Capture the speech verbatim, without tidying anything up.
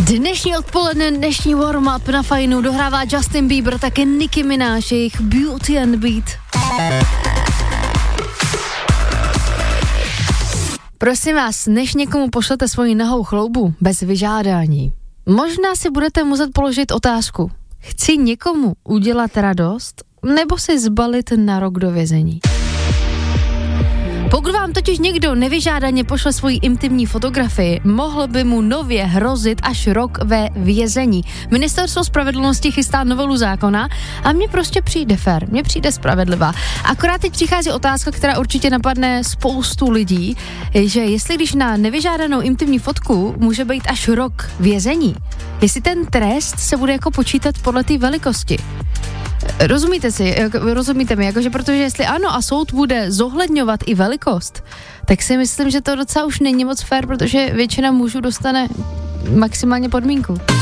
Dnešní odpoledne, dnešní warm-up na Fajnu dohrává Justin Bieber, také Nicki Minaj, jejich Beauty and the Beat. Prosím vás, než někomu pošlete svoji nahou chloubu bez vyžádání, možná si budete muset položit otázku. Chci někomu udělat radost, nebo si zbalit na rok do vězení? Pokud vám totiž někdo nevyžádaně pošle svoji intimní fotografii, mohl by mu nově hrozit až rok ve vězení. Ministerstvo spravedlnosti chystá novelu zákona a mně prostě přijde fér, mně přijde spravedlivá. Akorát teď přichází otázka, která určitě napadne spoustu lidí, že jestli když na nevyžádanou intimní fotku může být až rok vězení, jestli ten trest se bude jako počítat podle té velikosti. Rozumíte si, rozumíte mi, jakože protože jestli ano a soud bude zohledňovat i velikost, tak si myslím, že to docela už není moc fér, protože většina mužů dostane maximálně podmínku.